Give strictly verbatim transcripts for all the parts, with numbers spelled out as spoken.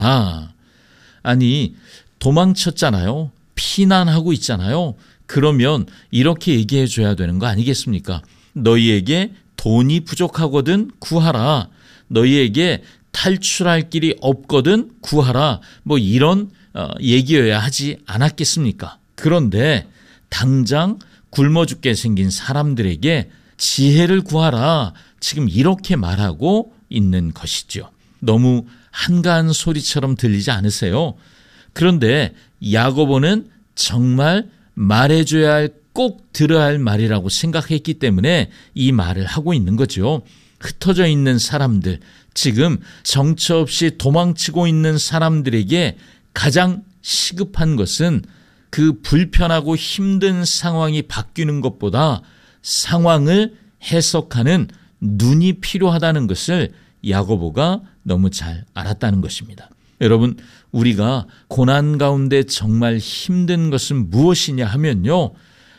아, 아니 도망쳤잖아요. 피난하고 있잖아요. 그러면 이렇게 얘기해 줘야 되는 거 아니겠습니까? 너희에게 돈이 부족하거든 구하라. 너희에게 탈출할 길이 없거든 구하라. 뭐 이런 어, 얘기여야 하지 않았겠습니까? 그런데 당장 굶어 죽게 생긴 사람들에게 지혜를 구하라. 지금 이렇게 말하고 있는 것이죠. 너무 한가한 소리처럼 들리지 않으세요? 그런데 야고보는 정말 말해줘야 할, 꼭 들어야 할 말이라고 생각했기 때문에 이 말을 하고 있는 거죠. 흩어져 있는 사람들, 지금 정처 없이 도망치고 있는 사람들에게 가장 시급한 것은 그 불편하고 힘든 상황이 바뀌는 것보다 상황을 해석하는 눈이 필요하다는 것을 야고보가 너무 잘 알았다는 것입니다. 여러분, 우리가 고난 가운데 정말 힘든 것은 무엇이냐 하면요,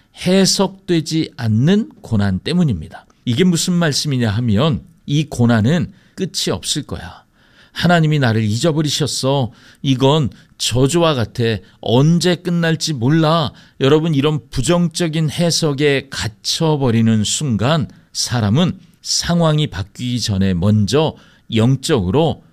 해석되지 않는 고난 때문입니다. 이게 무슨 말씀이냐 하면 이 고난은 끝이 없을 거야. 하나님이 나를 잊어버리셨어. 이건 저주와 같아. 언제 끝날지 몰라. 여러분, 이런 부정적인 해석에 갇혀버리는 순간 사람은 상황이 바뀌기 전에 먼저 영적으로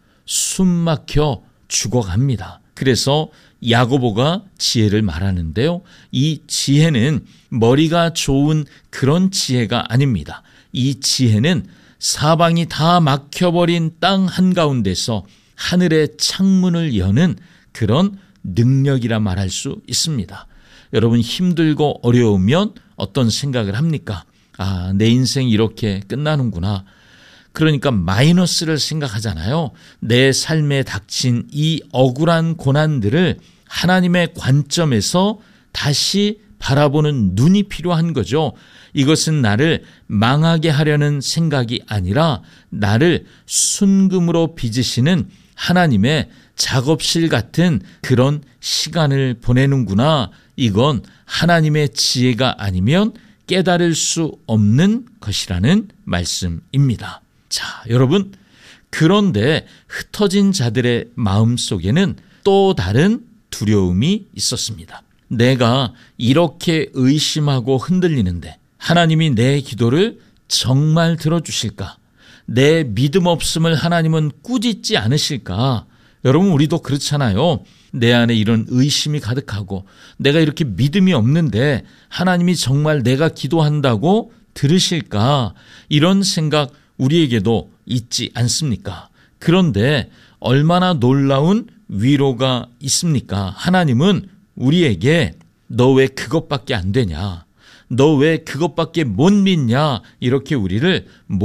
숨막혀 죽어갑니다. 그래서 야고보가 지혜를 말하는데요, 이 지혜는 머리가 좋은 그런 지혜가 아닙니다. 이 지혜는 사방이 다 막혀버린 땅 한가운데서 하늘의 창문을 여는 그런 능력이라 말할 수 있습니다. 여러분, 힘들고 어려우면 어떤 생각을 합니까? 아, 내 인생 이렇게 끝나는구나. 그러니까 마이너스를 생각하잖아요. 내 삶에 닥친 이 억울한 고난들을 하나님의 관점에서 다시 바라보는 눈이 필요한 거죠. 이것은 나를 망하게 하려는 생각이 아니라 나를 순금으로 빚으시는 하나님의 작업실 같은 그런 시간을 보내는구나. 이건 하나님의 지혜가 아니면 깨달을 수 없는 것이라는 말씀입니다. 자, 여러분, 그런데 흩어진 자들의 마음속에는 또 다른 두려움이 있었습니다. 내가 이렇게 의심하고 흔들리는데 하나님이 내 기도를 정말 들어주실까? 내 믿음 없음을 하나님은 꾸짖지 않으실까? 여러분, 우리도 그렇잖아요. 내 안에 이런 의심이 가득하고 내가 이렇게 믿음이 없는데 하나님이 정말 내가 기도한다고 들으실까? 이런 생각 우리에게도 있지 않습니까? 그런데 얼마나 놀라운 위로가 있습니까? 하나님은 우리에게 너 왜 그것밖에 안 되냐? 너 왜 그것밖에 못 믿냐? 이렇게 우리를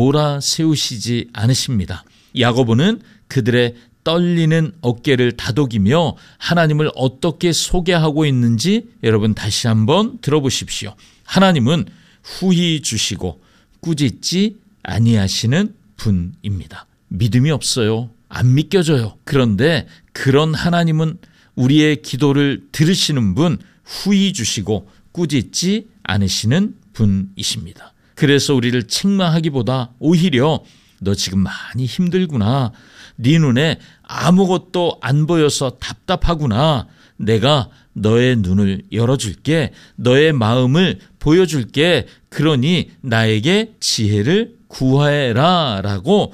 몰아세우시지 않으십니다. 야고보는 그들의 떨리는 어깨를 다독이며 하나님을 어떻게 소개하고 있는지 여러분 다시 한번 들어보십시오. 하나님은 후히 주시고 꾸짖지 아니하시는 분입니다. 믿음이 없어요. 안 믿겨져요. 그런데 그런 하나님은 우리의 기도를 들으시는 분, 후히 주시고 꾸짖지 않으시는 분이십니다. 그래서 우리를 책망하기보다 오히려 너 지금 많이 힘들구나. 네 눈에 아무것도 안 보여서 답답하구나. 내가 너의 눈을 열어줄게. 너의 마음을 보여줄게. 그러니 나에게 지혜를 구하라 라고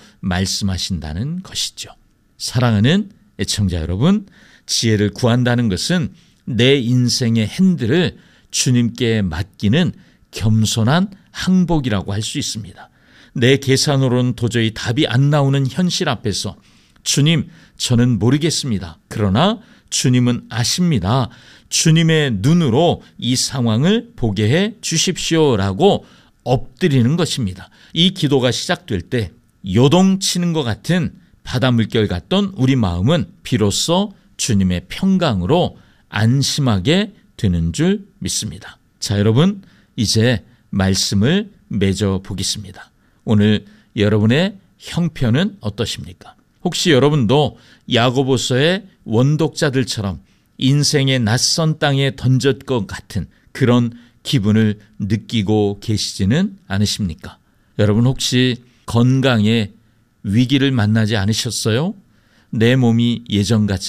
말씀하신다는 것이죠. 사랑하는 애청자 여러분, 지혜를 구한다는 것은 내 인생의 핸들을 주님께 맡기는 겸손한 항복이라고 할 수 있습니다. 내 계산으로는 도저히 답이 안 나오는 현실 앞에서 주님, 저는 모르겠습니다. 그러나 주님은 아십니다. 주님의 눈으로 이 상황을 보게 해 주십시오라고 엎드리는 것입니다. 이 기도가 시작될 때 요동치는 것 같은 바다 물결 같던 우리 마음은 비로소 주님의 평강으로 안심하게 되는 줄 믿습니다. 자, 여러분, 이제 말씀을 맺어 보겠습니다. 오늘 여러분의 형편은 어떠십니까? 혹시 여러분도 야고보서의 원독자들처럼 인생의 낯선 땅에 던질 것 같은 그런 기분을 느끼고 계시지는 않으십니까? 여러분, 혹시 건강에 위기를 만나지 않으셨어요? 내 몸이 예전 같지